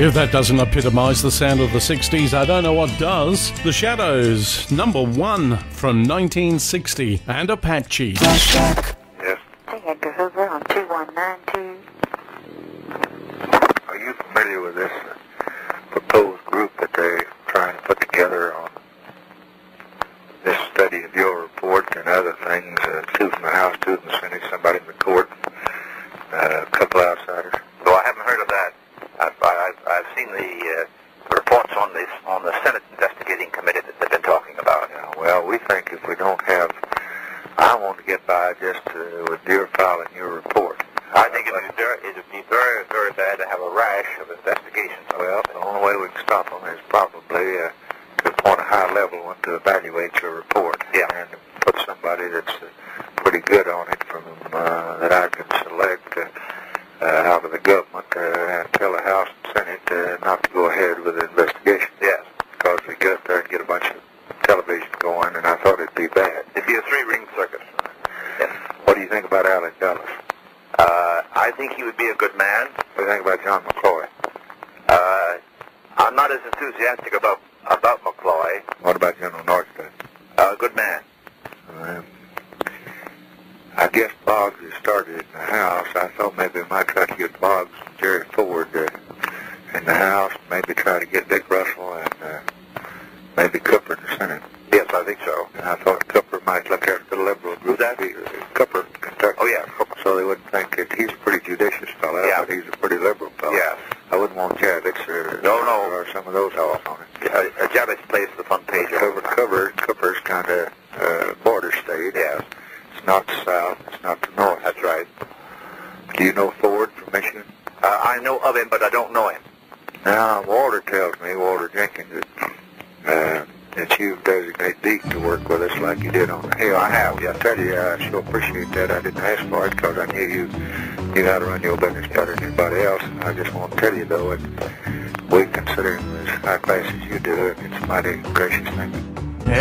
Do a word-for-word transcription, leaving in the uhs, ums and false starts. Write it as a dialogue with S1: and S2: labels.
S1: If that doesn't epitomise the sound of the sixties, I don't know what does. The Shadows, number one from nineteen sixty, and Apache.
S2: Flashback.
S3: Yes.
S4: Hey, Edgar Hoover on two one nine two.
S3: Are you familiar with this proposed group that they're trying to put together on this study of your report and other things? Uh, two from the House, two from the Senate, somebody in the court, uh, a couple outsiders.
S5: Well, I haven't heard of that. I've, I've, I've seen the uh, reports on this on the Senate investigating committee that they've been talking about.
S3: Yeah, well, we think if we don't have, I want to get by just uh, with your filing your report.
S5: I think it would be very, it would be very, very bad to have a rash of investigations.
S3: Well, the only way we can stop them is probably uh, to appoint a high-level one to evaluate your report.
S5: Yeah.
S3: And put somebody that's uh, pretty good on it from uh, that I can select uh, uh, out of the government uh, and tell the House and Senate uh, not to go ahead with the investigation.
S5: Yes.
S3: Because we get up there and get a bunch of television going, and I thought it'd be bad.
S5: It'd be a three-ring circus. Yes.
S3: What do you think about Alec Dulles?
S5: Uh, I think he would be a good man.
S3: What do you think about John McCloy?
S5: Uh, I'm not as enthusiastic about about McCloy.
S3: What about General Northcutt?
S5: A good man.
S3: Um, I guess Boggs has started in the House. I thought maybe we might try to get Boggs and Jerry Ford uh, in the House, maybe try to get Dick Russell and uh, maybe Cooper in the Senate.
S5: Yes, I think so.
S3: And I thought Cooper might look after the liberal group.
S5: Who's that?
S3: Cooper, Kentucky.
S5: Oh, yeah, Cooper.
S3: So they wouldn't think that he's a pretty judicious fellow,
S5: Yeah.
S3: but he's a pretty liberal fellow.
S5: Yeah.
S3: I wouldn't want Javits or,
S5: No, no.
S3: or some of those fellows on it.
S5: Uh, uh, Javits plays the front page.
S3: Cover, cover, Cooper's kind of uh, border state.
S5: Yes.
S3: It's not the south, it's not the north.
S5: That's right.
S3: Do you know Ford from Michigan?
S5: Uh, I know of him, but I don't know him.
S3: Now, Walter tells me, Walter Jenkins, that, uh, that you've designated Deke to work with us like you did on the Hill.
S5: I have, yes.
S3: I tell you, I sure appreciate that. I didn't ask for it because I knew you knew how to run your business better than anybody else. And I just want to tell you, though, that we consider him as high class as you do, and it's a mighty gracious thing.